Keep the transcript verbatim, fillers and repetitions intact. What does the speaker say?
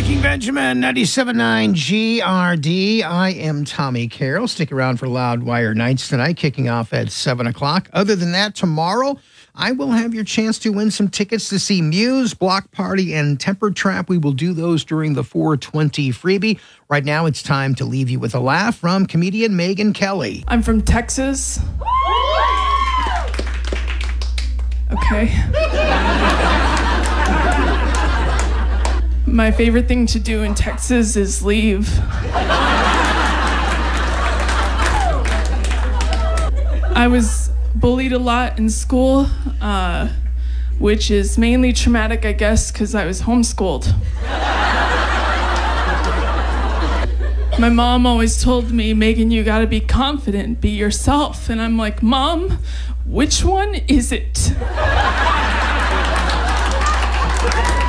Breaking Benjamin, ninety-seven point nine G R D. I am Tommy Carroll. Stick around for Loudwire Nights tonight, kicking off at seven o'clock. Other than that, tomorrow, I will have your chance to win some tickets to see Muse, Block Party, and Temper Trap. We will do those during the four twenty freebie. Right now, it's time to leave you with a laugh from comedian Megan Kelly. I'm from Texas. Okay. My favorite thing to do in Texas is leave. I was bullied a lot in school, uh, which is mainly traumatic, I guess, because I was homeschooled. My mom always told me, Megan, you gotta be confident, be yourself. And I'm like, Mom, which one is it?